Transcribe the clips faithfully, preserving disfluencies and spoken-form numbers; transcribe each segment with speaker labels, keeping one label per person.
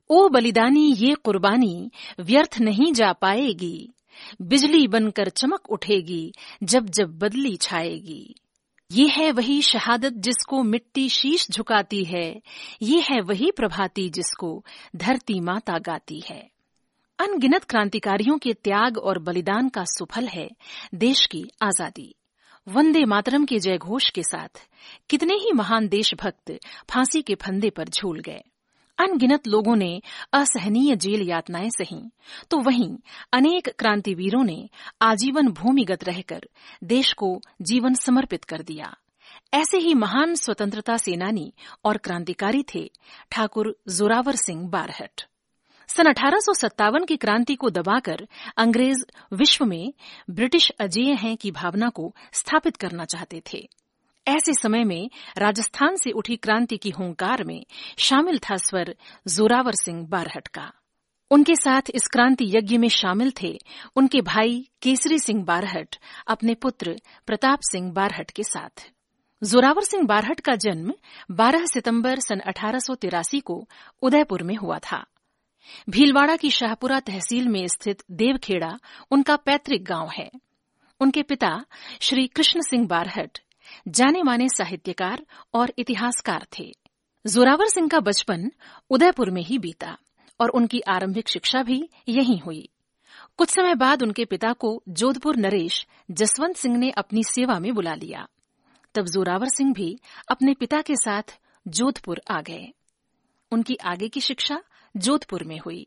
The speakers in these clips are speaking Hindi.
Speaker 1: ओ बलिदानी ये कुर्बानी व्यर्थ नहीं जा पाएगी, बिजली बनकर चमक उठेगी जब जब बदली छाएगी। ये है वही शहादत जिसको मिट्टी शीश झुकाती है, ये है वही प्रभाती जिसको धरती माता गाती है। अनगिनत क्रांतिकारियों के त्याग और बलिदान का सुफल है देश की आजादी। वंदे मातरम के जयघोष के साथ कितने ही महान देशभक्त फांसी के फंदे पर झूल गए। अनगिनत लोगों ने असहनीय जेल यातनाएं सहीं, तो वहीं अनेक क्रांतिवीरों ने आजीवन भूमिगत रहकर देश को जीवन समर्पित कर दिया। ऐसे ही महान स्वतंत्रता सेनानी और क्रांतिकारी थे ठाकुर जोरावर सिंह बारहट। सन अठारह सौ सत्तावन की क्रांति को दबाकर अंग्रेज विश्व में ब्रिटिश अजेय हैं की भावना को स्थापित करना चाहते थे। ऐसे समय में राजस्थान से उठी क्रांति की हुंकार में शामिल था स्वर जोरावर सिंह बारहट का। उनके साथ इस क्रांति यज्ञ में शामिल थे उनके भाई केसरी सिंह बारहट अपने पुत्र प्रताप सिंह बारहट के साथ। जोरावर सिंह बारहट का जन्म बारह सितंबर सन अठारह सौ तिरासी को उदयपुर में हुआ था। भीलवाड़ा की शाहपुरा तहसील में स्थित देवखेड़ा उनका पैतृक गांव है। उनके पिता श्री कृष्ण सिंह बारहट जाने माने साहित्यकार और इतिहासकार थे। जोरावर सिंह का बचपन उदयपुर में ही बीता और उनकी आरंभिक शिक्षा भी यहीं हुई। कुछ समय बाद उनके पिता को जोधपुर नरेश जसवंत सिंह ने अपनी सेवा में बुला लिया। तब जोरावर सिंह भी अपने पिता के साथ जोधपुर आ गए। उनकी आगे की शिक्षा जोधपुर में हुई।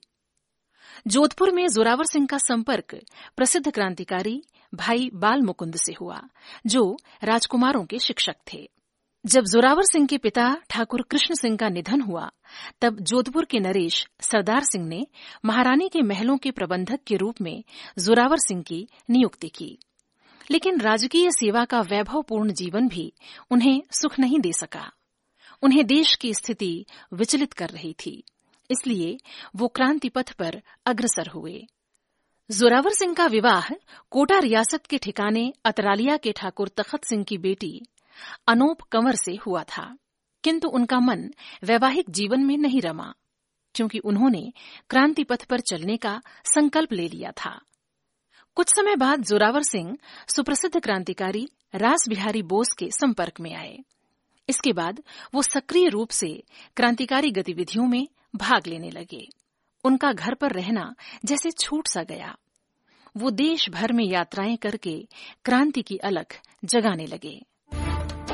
Speaker 1: जोधपुर में जोरावर सिंह का संपर्क प्रसिद्ध क्रांतिकारी भाई बाल मुकुंद से हुआ, जो राजकुमारों के शिक्षक थे। जब जोरावर सिंह के पिता ठाकुर कृष्ण सिंह का निधन हुआ, तब जोधपुर के नरेश सरदार सिंह ने महारानी के महलों के प्रबंधक के रूप में जोरावर सिंह की नियुक्ति की। लेकिन राजकीय सेवा का वैभवपूर्ण जीवन भी उन्हें सुख नहीं दे सका। उन्हें देश की स्थिति विचलित कर रही थी, इसलिए वो क्रांति पथ पर अग्रसर हुए। जोरावर सिंह का विवाह कोटा रियासत के ठिकाने अतरालिया के ठाकुर तखत सिंह की बेटी अनोप कंवर से हुआ था, किंतु उनका मन वैवाहिक जीवन में नहीं रमा, क्योंकि उन्होंने क्रांति पथ पर चलने का संकल्प ले लिया था। कुछ समय बाद जोरावर सिंह सुप्रसिद्ध क्रांतिकारी रास बिहारी बोस के संपर्क में आए। इसके बाद वो सक्रिय रूप से क्रांतिकारी गतिविधियों में भाग लेने लगे। उनका घर पर रहना जैसे छूट सा गया। वो देश भर में यात्राएं करके क्रांति की अलख जगाने लगे।